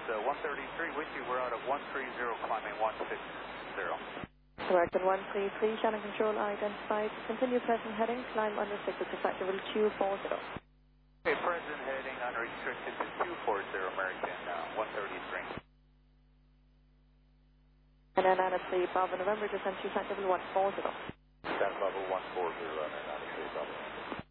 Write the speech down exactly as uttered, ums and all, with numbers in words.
uh, one thirty-three with you. We're out at one three zero, climbing one six zero. Correct, and one three three, channel control identified. Continue present heading, climb under six at effect level two four zero. Okay, present heading unrestricted to two four zero, American, uh, one thirty-three. And then at three, Bravo November, descent to effect level one four zero. That's level one four zero, and then three, Bravo.